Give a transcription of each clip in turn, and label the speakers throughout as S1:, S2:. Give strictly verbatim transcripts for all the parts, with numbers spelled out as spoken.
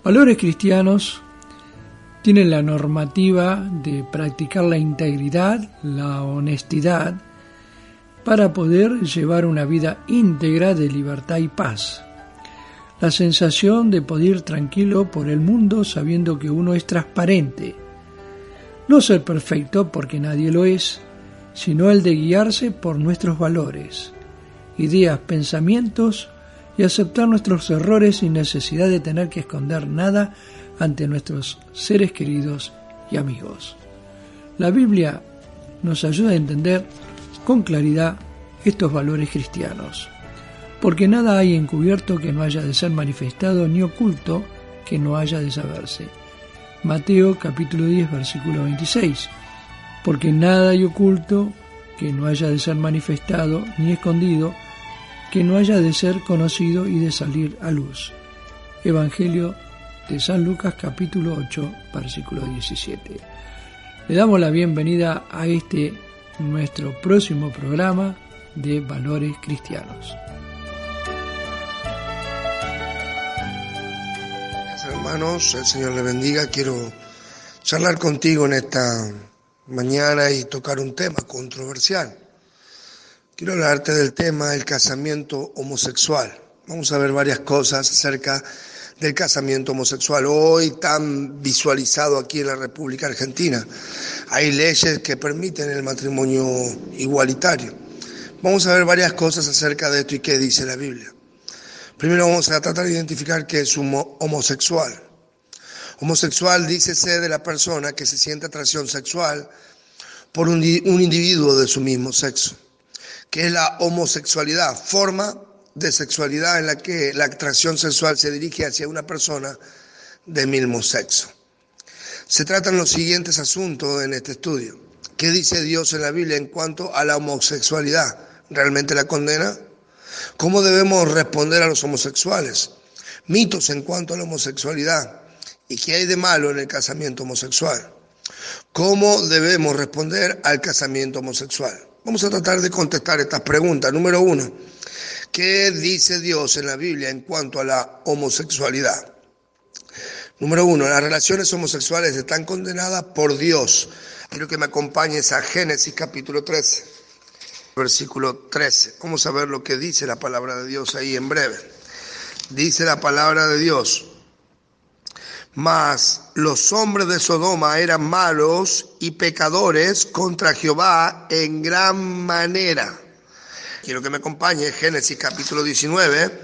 S1: Valores cristianos tienen la normativa de practicar la integridad, la honestidad, para poder llevar una vida íntegra de libertad y paz. La sensación de poder ir tranquilo por el mundo sabiendo que uno es transparente. No ser perfecto porque nadie lo es, sino el de guiarse por nuestros valores, ideas, pensamientos y aceptar nuestros errores sin necesidad de tener que esconder nada ante nuestros seres queridos y amigos. La Biblia nos ayuda a entender con claridad estos valores cristianos, porque nada hay encubierto que no haya de ser manifestado, ni oculto que no haya de saberse. Mateo capítulo diez, versículo veintiséis. Porque nada hay oculto que no haya de ser manifestado, ni escondido, que no haya de ser conocido y de salir a luz. Evangelio de San Lucas capítulo ocho, versículo diecisiete. Le damos la bienvenida a este nuestro próximo programa de Valores Cristianos.
S2: Hermanos, el Señor les bendiga. Quiero charlar contigo en esta mañana y tocar un tema controversial. Quiero hablarte del tema del casamiento homosexual. Vamos a ver varias cosas acerca del casamiento homosexual. Hoy tan visualizado aquí en la República Argentina. Hay leyes que permiten el matrimonio igualitario. Vamos a ver varias cosas acerca de esto y qué dice la Biblia. Primero vamos a tratar de identificar qué es un homosexual. Homosexual dícese de la persona que se siente atracción sexual por un, un individuo de su mismo sexo, que es la homosexualidad, forma de sexualidad en la que la atracción sexual se dirige hacia una persona del mismo sexo. Se tratan los siguientes asuntos en este estudio. ¿Qué dice Dios en la Biblia en cuanto a la homosexualidad? ¿Realmente la condena? ¿Cómo debemos responder a los homosexuales? Mitos en cuanto a la homosexualidad. ¿Y qué hay de malo en el casamiento homosexual? ¿Cómo debemos responder al casamiento homosexual? Vamos a tratar de contestar estas preguntas. Número uno, ¿qué dice Dios en la Biblia en cuanto a la homosexualidad? Número uno, las relaciones homosexuales están condenadas por Dios. Quiero que me acompañes a Génesis capítulo trece, versículo trece. Vamos a ver lo que dice la palabra de Dios ahí en breve. Dice la palabra de Dios: mas los hombres de Sodoma eran malos y pecadores contra Jehová en gran manera. Quiero que me acompañe Génesis capítulo diecinueve,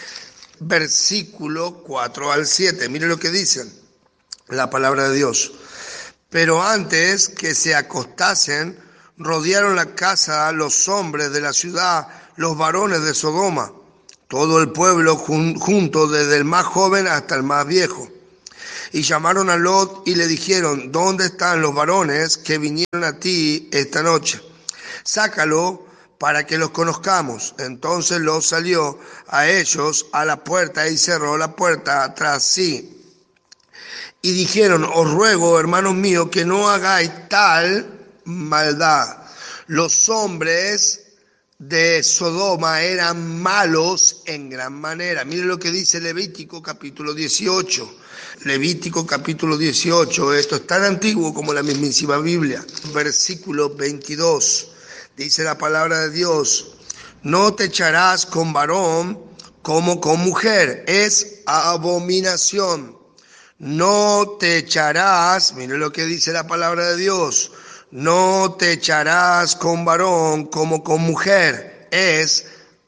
S2: versículo cuatro al siete. Mire lo que dice la palabra de Dios. Pero antes que se acostasen, rodearon la casa los hombres de la ciudad, los varones de Sodoma, todo el pueblo jun- junto, desde el más joven hasta el más viejo. Y llamaron a Lot y le dijeron: ¿dónde están los varones que vinieron a ti esta noche? Sácalo para que los conozcamos. Entonces Lot salió a ellos a la puerta y cerró la puerta tras sí. Y dijeron: os ruego, hermanos míos, que no hagáis tal maldad. Los hombres de Sodoma eran malos en gran manera. Miren lo que dice Levítico capítulo dieciocho. Levítico capítulo dieciocho, esto es tan antiguo como la mismísima Biblia. Versículo veintidós, dice la palabra de Dios: no te echarás con varón como con mujer, es abominación. No te echarás, miren lo que dice la palabra de Dios: no te echarás con varón como con mujer, es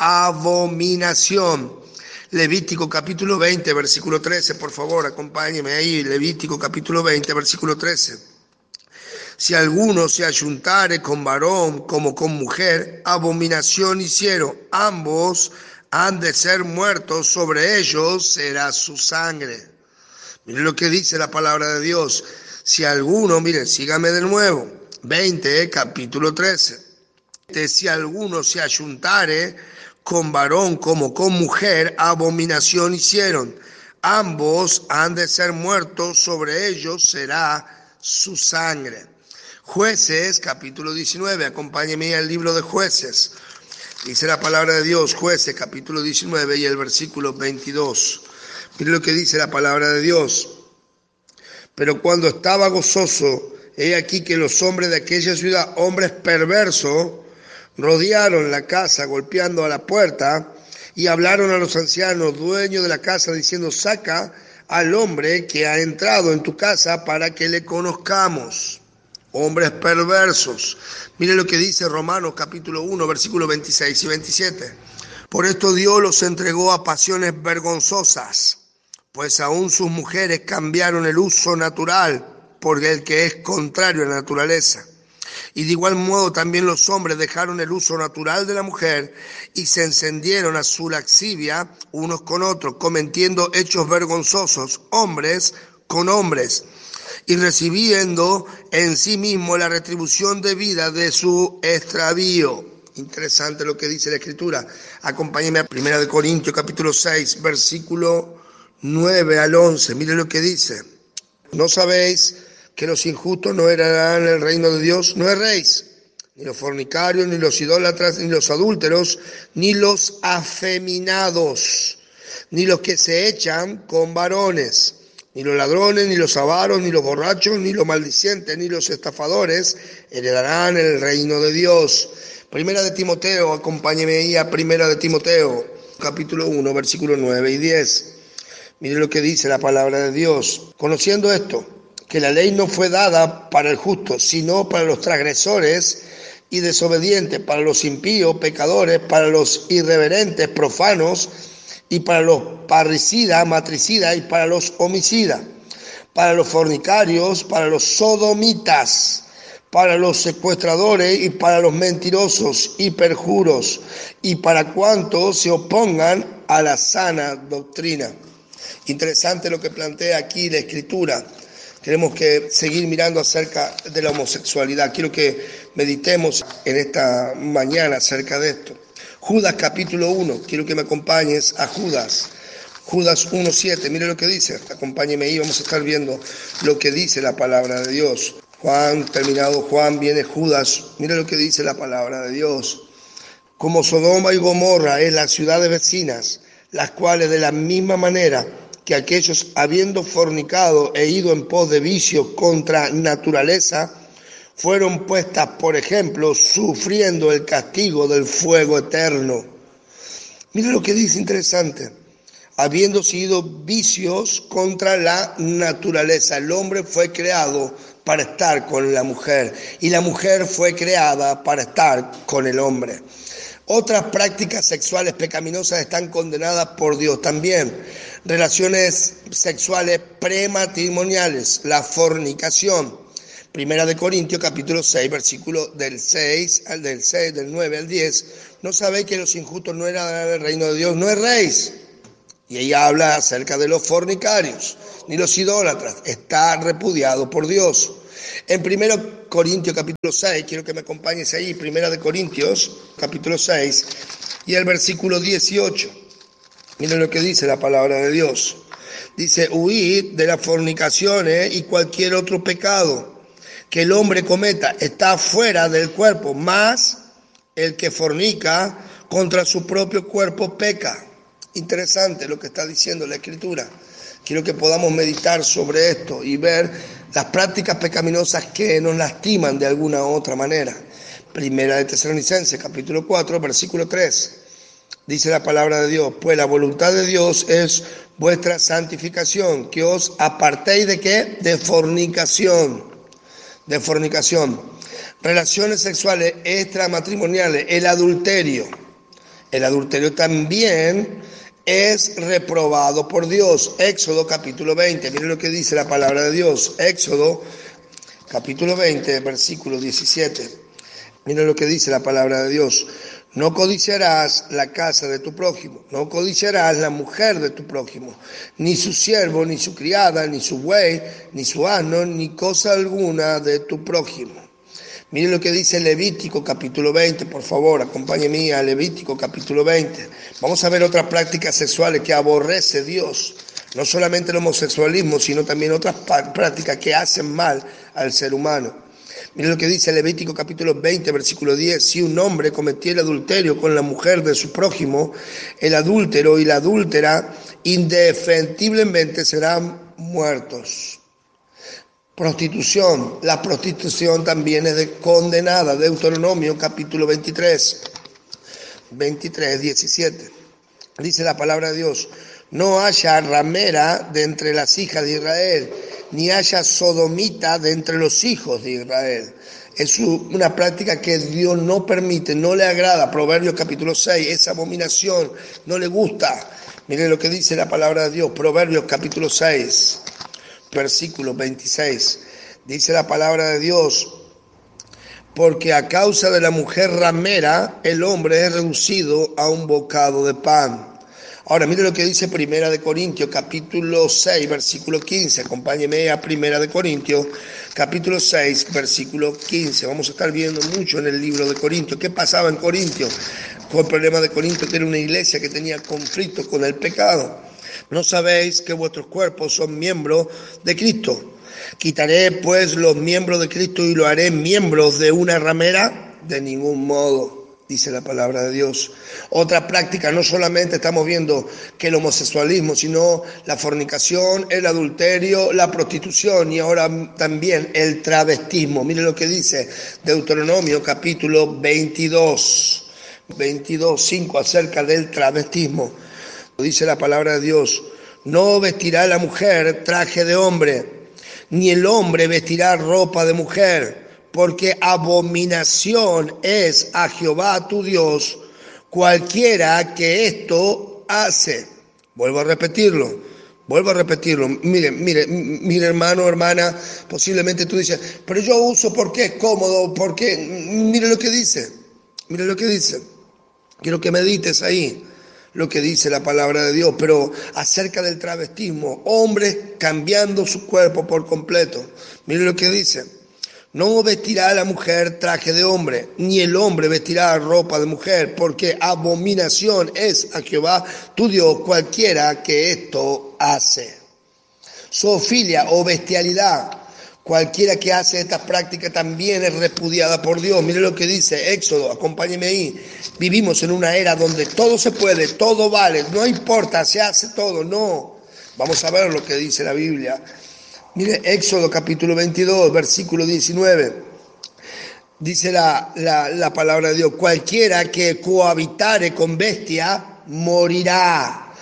S2: abominación. Levítico capítulo veinte, versículo trece, por favor, acompáñeme ahí. Levítico capítulo veinte, versículo trece. Si alguno se ayuntare con varón como con mujer, abominación hicieron. Ambos han de ser muertos, sobre ellos será su sangre. Miren lo que dice la palabra de Dios. Si alguno, miren, sígame de nuevo. veinte, capítulo trece. Si alguno se ayuntare con varón como con mujer, abominación hicieron. Ambos han de ser muertos, sobre ellos será su sangre. Jueces, capítulo diecinueve, acompáñeme al libro de Jueces. Dice la palabra de Dios, Jueces, capítulo diecinueve y el versículo veintidós. Mire lo que dice la palabra de Dios. Pero cuando estaba gozoso, he aquí que los hombres de aquella ciudad, hombres perversos, rodearon la casa golpeando a la puerta y hablaron a los ancianos, dueños de la casa, diciendo: saca al hombre que ha entrado en tu casa para que le conozcamos. Hombres perversos. Mire lo que dice Romanos capítulo uno, versículos veintiséis y veintisiete. Por esto Dios los entregó a pasiones vergonzosas, pues aún sus mujeres cambiaron el uso natural por el que es contrario a la naturaleza. Y de igual modo también los hombres dejaron el uso natural de la mujer y se encendieron a su lascivia unos con otros, cometiendo hechos vergonzosos, hombres con hombres, y recibiendo en sí mismo la retribución debida de su extravío. Interesante lo que dice la Escritura. Acompáñenme a primera de Corintios capítulo seis, versículo nueve al once. Mire lo que dice. ¿No sabéis que los injustos no heredarán el reino de Dios? No erréis, ni los fornicarios, ni los idólatras, ni los adúlteros, ni los afeminados, ni los que se echan con varones, ni los ladrones, ni los avaros, ni los borrachos, ni los maldicientes, ni los estafadores heredarán el reino de Dios. Primera de Timoteo, acompáñeme ahí a Primera de Timoteo, capítulo uno, versículos nueve y diez. Mire lo que dice la palabra de Dios. Conociendo esto, que la ley no fue dada para el justo, sino para los transgresores y desobedientes, para los impíos, pecadores, para los irreverentes, profanos, y para los parricidas, matricidas, y para los homicidas, para los fornicarios, para los sodomitas, para los secuestradores y para los mentirosos y perjuros, y para cuantos se opongan a la sana doctrina. Interesante lo que plantea aquí la Escritura. Tenemos que seguir mirando acerca de la homosexualidad. Quiero que meditemos en esta mañana acerca de esto. Judas capítulo uno, quiero que me acompañes a Judas. Judas uno siete, mire lo que dice. Acompáñeme ahí, vamos a estar viendo lo que dice la palabra de Dios. Juan, terminado Juan, viene Judas. Mire lo que dice la palabra de Dios. Como Sodoma y Gomorra es las ciudades vecinas, las cuales de la misma manera que aquellos, habiendo fornicado e ido en pos de vicios contra naturaleza, fueron puestas, por ejemplo, sufriendo el castigo del fuego eterno. Mire lo que dice, interesante. Habiendo sido vicios contra la naturaleza. El hombre fue creado para estar con la mujer y la mujer fue creada para estar con el hombre. Otras prácticas sexuales pecaminosas están condenadas por Dios también. Relaciones sexuales prematrimoniales, la fornicación. Primera de Corintios capítulo seis, versículo del seis al del seis, del nueve al diez. ¿No sabéis que los injustos no heredarán el reino de Dios? No erréis. Y ella habla acerca de los fornicarios, ni los idólatras. Está repudiado por Dios. En Primera de Corintios capítulo seis, quiero que me acompañes ahí, Primera de Corintios capítulo seis y el versículo dieciocho. Miren lo que dice la palabra de Dios. Dice: huid de las fornicaciones y cualquier otro pecado que el hombre cometa está fuera del cuerpo, mas el que fornica contra su propio cuerpo peca. Interesante lo que está diciendo la Escritura. Quiero que podamos meditar sobre esto y ver las prácticas pecaminosas que nos lastiman de alguna u otra manera. Primera de Tesalonicenses, capítulo cuatro, versículo tres. Dice la palabra de Dios: pues la voluntad de Dios es vuestra santificación, que os apartéis de ¿qué? De fornicación. De fornicación. Relaciones sexuales extramatrimoniales, el adulterio. El adulterio también es reprobado por Dios. Éxodo capítulo veinte, miren lo que dice la palabra de Dios. Éxodo capítulo veinte, versículo diecisiete. Miren lo que dice la palabra de Dios. No codiciarás la casa de tu prójimo, no codiciarás la mujer de tu prójimo, ni su siervo, ni su criada, ni su buey, ni su asno, ni cosa alguna de tu prójimo. Miren lo que dice Levítico capítulo veinte, por favor, acompáñenme a Levítico capítulo veinte. Vamos a ver otras prácticas sexuales que aborrece Dios. No solamente el homosexualismo, sino también otras prácticas que hacen mal al ser humano. Mira lo que dice Levítico capítulo veinte, versículo diez. Si un hombre cometiera adulterio con la mujer de su prójimo, el adúltero y la adúltera indefectiblemente serán muertos. Prostitución. La prostitución también es de condenada. Deuteronomio capítulo veintitrés, veintitrés, diecisiete. Dice la palabra de Dios: no haya ramera de entre las hijas de Israel, ni haya sodomita de entre los hijos de Israel. Es una práctica que Dios no permite, no le agrada. Proverbios capítulo seis, esa abominación no le gusta. Mire lo que dice la palabra de Dios, Proverbios capítulo seis, versículo veintiséis. Dice la palabra de Dios: porque a causa de la mujer ramera, el hombre es reducido a un bocado de pan. Ahora, mire lo que dice Primera de Corintios, capítulo seis, versículo quince. Acompáñeme a Primera de Corintios, capítulo seis, versículo quince. Vamos a estar viendo mucho en el libro de Corintios. ¿Qué pasaba en Corintios? Fue el problema de Corintios, que era una iglesia que tenía conflicto con el pecado. ¿No sabéis que vuestros cuerpos son miembros de Cristo? ¿Quitaré pues los miembros de Cristo y lo haré miembros de una ramera? De ningún modo, dice la palabra de Dios. Otra práctica, no solamente estamos viendo que el homosexualismo, sino la fornicación, el adulterio, la prostitución y ahora también el travestismo. Mire lo que dice Deuteronomio capítulo veintidós, veintidós, cinco, acerca del travestismo. Dice la palabra de Dios: no vestirá la mujer traje de hombre, ni el hombre vestirá ropa de mujer, porque abominación es a Jehová tu Dios cualquiera que esto hace. Vuelvo a repetirlo, vuelvo a repetirlo. Mire, mire, mire hermano, hermana, posiblemente tú dices, pero yo uso porque es cómodo, porque... Mire lo que dice, mire lo que dice. Quiero que medites ahí lo que dice la palabra de Dios, pero acerca del travestismo, hombres cambiando su cuerpo por completo. Mire lo que dice: no vestirá la mujer traje de hombre, ni el hombre vestirá ropa de mujer, porque abominación es a Jehová tu Dios cualquiera que esto hace. Zoofilia o bestialidad. Cualquiera que hace estas prácticas también es repudiada por Dios. Mire lo que dice Éxodo, acompáñeme ahí. Vivimos en una era donde todo se puede, todo vale, no importa, se hace todo, no. Vamos a ver lo que dice la Biblia. Mire Éxodo capítulo veintidós, versículo diecinueve. Dice la, la, la palabra de Dios: cualquiera que cohabitare con bestia morirá.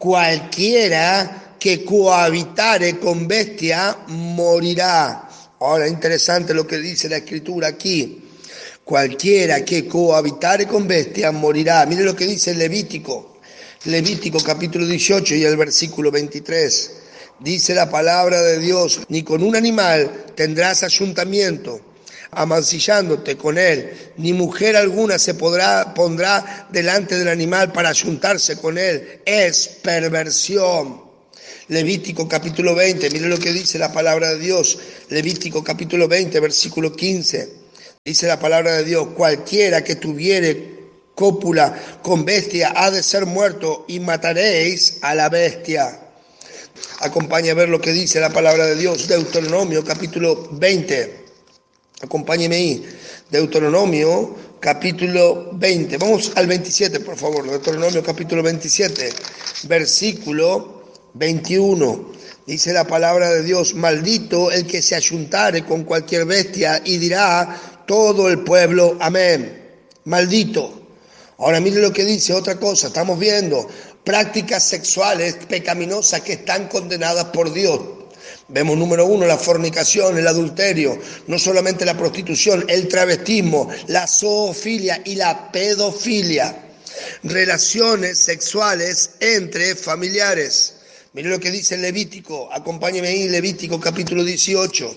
S2: Cualquiera que cohabitare con bestia morirá. Ahora, interesante lo que dice la escritura aquí. Cualquiera que cohabitare con bestia morirá. Mire lo que dice Levítico. Levítico capítulo dieciocho y el versículo veintitrés. Dice la palabra de Dios: ni con un animal tendrás ayuntamiento, amancillándote con él, ni mujer alguna se podrá, pondrá delante del animal para ayuntarse con él. Es perversión. Levítico capítulo veinte, mire lo que dice la palabra de Dios. Levítico capítulo veinte, versículo quince. Dice la palabra de Dios: cualquiera que tuviere cópula con bestia ha de ser muerto, y mataréis a la bestia. Acompáñame a ver lo que dice la palabra de Dios. Deuteronomio capítulo veinte. Acompáñeme ahí. Deuteronomio capítulo veinte. Vamos al veintisiete, por favor. Deuteronomio capítulo veintisiete, versículo veintiuno. Dice la palabra de Dios: maldito el que se ayuntare con cualquier bestia, y dirá todo el pueblo amén. Maldito. Ahora mire lo que dice, otra cosa, estamos viendo prácticas sexuales pecaminosas que están condenadas por Dios. Vemos número uno, la fornicación, el adulterio, no solamente la prostitución, el travestismo, la zoofilia y la pedofilia. Relaciones sexuales entre familiares. Mire lo que dice Levítico, acompáñeme ahí, Levítico capítulo dieciocho,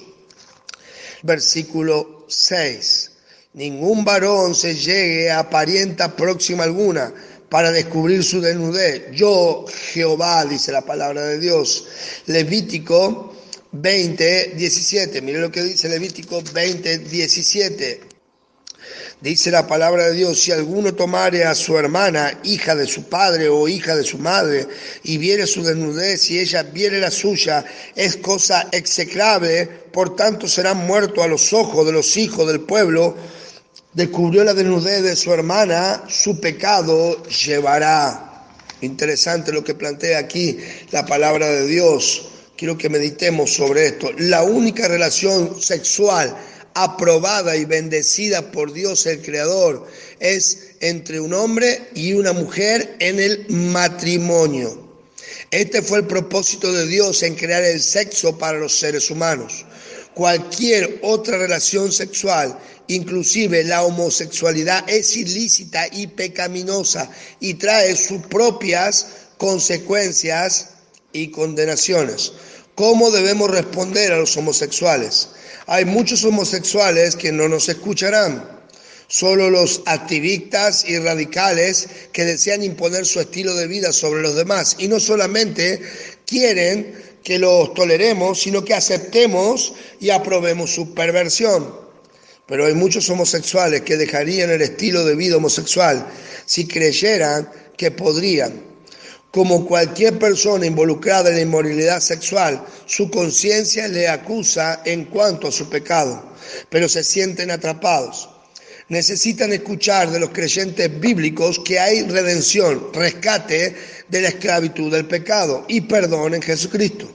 S2: versículo seis. Ningún varón se llegue a parienta próxima alguna para descubrir su desnudez. Yo, Jehová, dice la palabra de Dios. Levítico veinte, diecisiete. Mire lo que dice Levítico veinte, diecisiete. Dice la palabra de Dios, si alguno tomare a su hermana, hija de su padre o hija de su madre, y viere su desnudez y ella viere la suya, es cosa execrable, por tanto serán muertos a los ojos de los hijos del pueblo. Descubrió la desnudez de su hermana, su pecado llevará. Interesante lo que plantea aquí la palabra de Dios. Quiero que meditemos sobre esto. La única relación sexual aprobada y bendecida por Dios el Creador es entre un hombre y una mujer en el matrimonio. Este fue el propósito de Dios en crear el sexo para los seres humanos. Cualquier otra relación sexual, inclusive la homosexualidad, es ilícita y pecaminosa y trae sus propias consecuencias y condenaciones. ¿Cómo debemos responder a los homosexuales? Hay muchos homosexuales que no nos escucharán. Solo los activistas y radicales que desean imponer su estilo de vida sobre los demás. Y no solamente quieren que los toleremos, sino que aceptemos y aprobemos su perversión. Pero hay muchos homosexuales que dejarían el estilo de vida homosexual si creyeran que podrían. Como cualquier persona involucrada en la inmoralidad sexual, su conciencia le acusa en cuanto a su pecado, pero se sienten atrapados. Necesitan escuchar de los creyentes bíblicos que hay redención, rescate de la esclavitud del pecado y perdón en Jesucristo.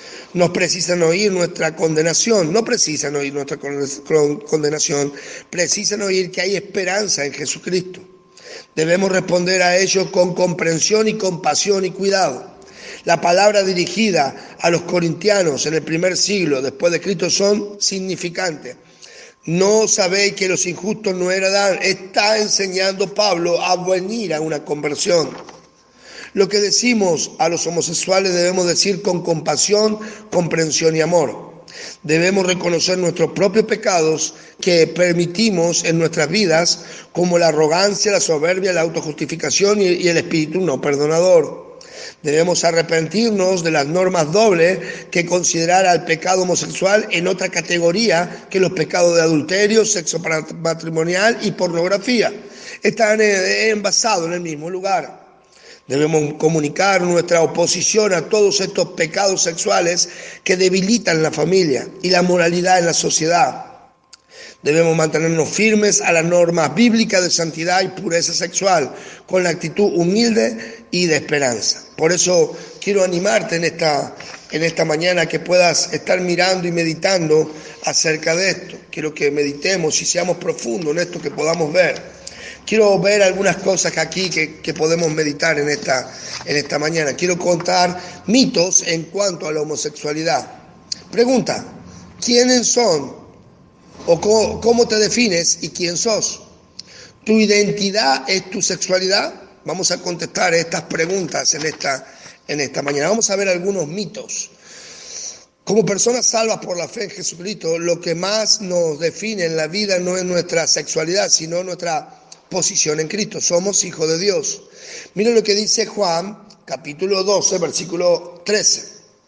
S2: No precisan oír nuestra condenación, no precisan oír nuestra condenación, precisan oír que hay esperanza en Jesucristo. Debemos responder a ellos con comprensión y compasión y cuidado. La palabra dirigida a los corintianos en el primer siglo después de Cristo son significantes. ¿No sabéis que los injustos no heredan? Está enseñando Pablo a venir a una conversión. Lo que decimos a los homosexuales debemos decir con compasión, comprensión y amor. Debemos reconocer nuestros propios pecados que permitimos en nuestras vidas, como la arrogancia, la soberbia, la autojustificación y el espíritu no perdonador. Debemos arrepentirnos de las normas dobles que considerar al pecado homosexual en otra categoría que los pecados de adulterio, sexo matrimonial y pornografía. Están envasados en el mismo lugar. Debemos comunicar nuestra oposición a todos estos pecados sexuales que debilitan la familia y la moralidad en la sociedad. Debemos mantenernos firmes a las normas bíblicas de santidad y pureza sexual, con la actitud humilde y de esperanza. Por eso quiero animarte en esta, en esta mañana que puedas estar mirando y meditando acerca de esto. Quiero que meditemos y seamos profundos en esto, que podamos ver. Quiero ver algunas cosas aquí que, que podemos meditar en esta, en esta mañana. Quiero contar mitos en cuanto a la homosexualidad. Pregunta, ¿quiénes son o cómo, cómo te defines y quién sos? ¿Tu identidad es tu sexualidad? Vamos a contestar estas preguntas en esta, en esta mañana. Vamos a ver algunos mitos. Como personas salvas por la fe en Jesucristo, lo que más nos define en la vida no es nuestra sexualidad, sino nuestra posición en Cristo. Somos hijos de Dios. Miren lo que dice Juan, capítulo doce, versículo trece.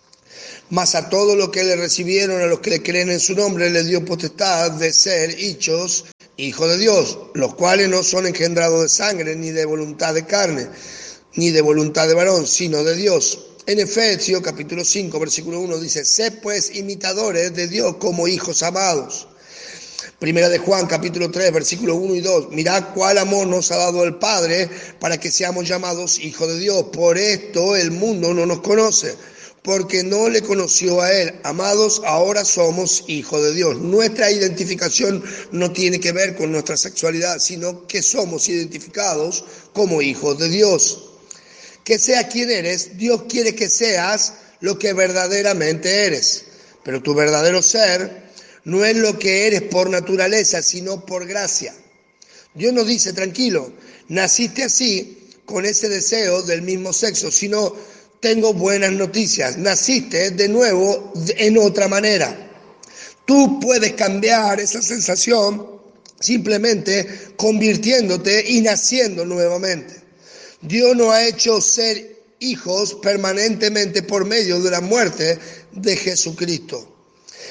S2: Mas a todos los que le recibieron, a los que le creen en su nombre, le dio potestad de ser hechos hijos de Dios, los cuales no son engendrados de sangre, ni de voluntad de carne, ni de voluntad de varón, sino de Dios. En Efesios, capítulo cinco, versículo uno, dice, sed pues imitadores de Dios como hijos amados. Primera de Juan, capítulo tres, versículos uno y dos. Mirad cuál amor nos ha dado el Padre para que seamos llamados hijos de Dios. Por esto el mundo no nos conoce, porque no le conoció a Él. Amados, ahora somos hijos de Dios. Nuestra identificación no tiene que ver con nuestra sexualidad, sino que somos identificados como hijos de Dios. Que sea quien eres, Dios quiere que seas lo que verdaderamente eres. Pero tu verdadero ser no es lo que eres por naturaleza, sino por gracia. Dios nos dice, tranquilo, naciste así, con ese deseo del mismo sexo, sino tengo buenas noticias, naciste de nuevo en otra manera. Tú puedes cambiar esa sensación simplemente convirtiéndote y naciendo nuevamente. Dios nos ha hecho ser hijos permanentemente por medio de la muerte de Jesucristo.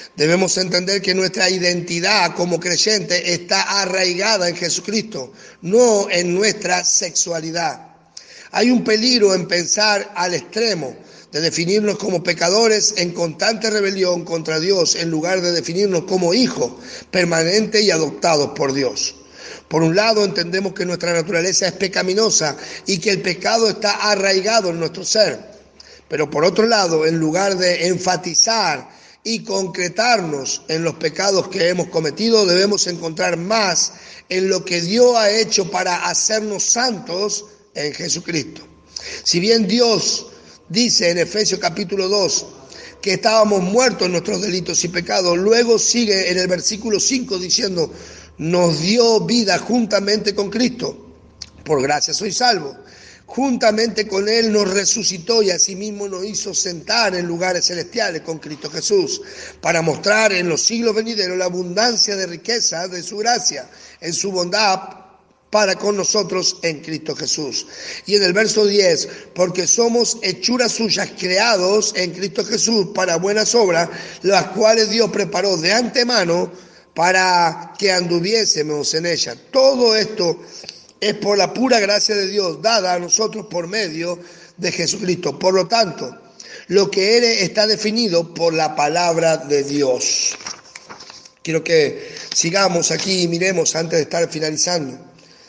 S2: Debemos entender que nuestra identidad como creyente está arraigada en Jesucristo, no en nuestra sexualidad. Hay un peligro en pensar al extremo de definirnos como pecadores en constante rebelión contra Dios, en lugar de definirnos como hijos permanentes y adoptados por Dios. Por un lado, entendemos que nuestra naturaleza es pecaminosa y que el pecado está arraigado en nuestro ser. Pero por otro lado, en lugar de enfatizar y concretarnos en los pecados que hemos cometido, debemos encontrar más en lo que Dios ha hecho para hacernos santos en Jesucristo. Si bien Dios dice en Efesios capítulo dos que estábamos muertos en nuestros delitos y pecados, luego sigue en el versículo cinco diciendo: nos dio vida juntamente con Cristo, por gracia sois salvos. Juntamente con Él nos resucitó y asimismo nos hizo sentar en lugares celestiales con Cristo Jesús, para mostrar en los siglos venideros la abundancia de riqueza de su gracia, en su bondad para con nosotros en Cristo Jesús. Y en el verso diez, porque somos hechuras suyas, creados en Cristo Jesús para buenas obras, las cuales Dios preparó de antemano para que anduviésemos en ellas. Todo esto es por la pura gracia de Dios, dada a nosotros por medio de Jesucristo. Por lo tanto, lo que eres está definido por la palabra de Dios. Quiero que sigamos aquí y miremos antes de estar finalizando.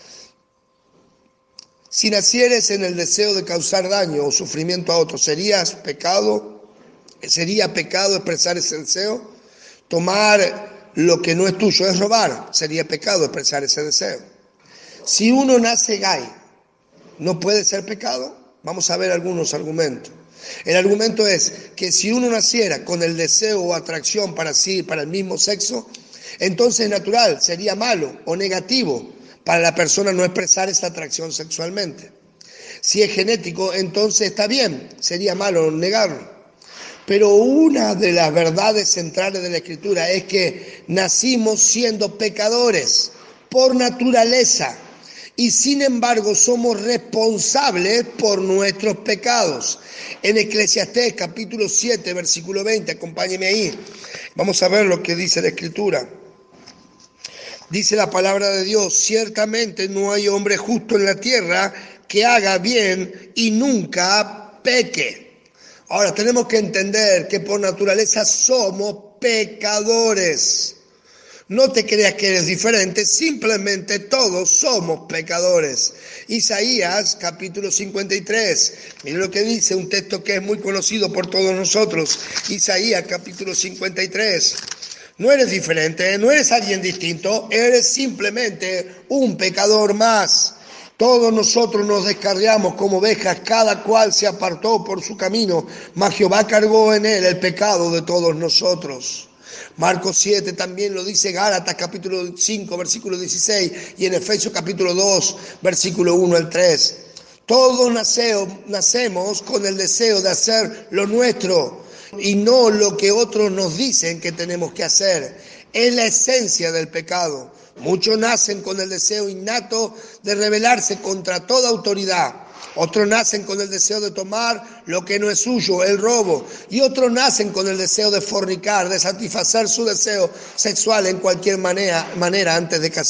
S2: Si nacieres en el deseo de causar daño o sufrimiento a otros, ¿serías pecado? ¿Sería pecado expresar ese deseo? Tomar lo que no es tuyo es robar. ¿Sería pecado expresar ese deseo? Si uno nace gay, ¿no puede ser pecado? Vamos a ver algunos argumentos. El argumento es que si uno naciera con el deseo o atracción para sí, para el mismo sexo, entonces es natural, sería malo o negativo para la persona no expresar esa atracción sexualmente. Si es genético, entonces está bien, sería malo negarlo. Pero una de las verdades centrales de la Escritura es que nacimos siendo pecadores por naturaleza. Y sin embargo somos responsables por nuestros pecados. En Eclesiastés capítulo siete, versículo veinte, acompáñeme ahí. Vamos a ver lo que dice la Escritura. Dice la palabra de Dios: ciertamente no hay hombre justo en la tierra que haga bien y nunca peque. Ahora tenemos que entender que por naturaleza somos pecadores. No te creas que eres diferente, simplemente todos somos pecadores. Isaías capítulo cincuenta y tres, mire lo que dice, un texto que es muy conocido por todos nosotros. Isaías capítulo cincuenta y tres. No eres diferente, no eres alguien distinto, eres simplemente un pecador más. Todos nosotros nos descarriamos como ovejas, cada cual se apartó por su camino, mas Jehová cargó en él el pecado de todos nosotros. Marcos siete también lo dice, Gálatas capítulo cinco, versículo dieciséis, y en Efesios capítulo dos, versículo uno al tres. Todos naseo, nacemos con el deseo de hacer lo nuestro y no lo que otros nos dicen que tenemos que hacer. Es la esencia del pecado. Muchos nacen con el deseo innato de rebelarse contra toda autoridad. Otros nacen con el deseo de tomar lo que no es suyo, el robo. Y otros nacen con el deseo de fornicar, de satisfacer su deseo sexual en cualquier manera, manera antes de casarse.